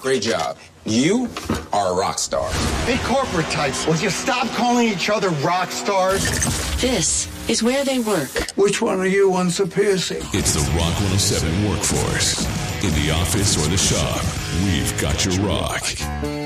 Great job. You are a rock star. Hey, corporate types, will you stop calling each other rock stars? This is where they work. Which one of you wants a piercing? It's the Rock 107 workforce. In the office or the shop, we've got your rock.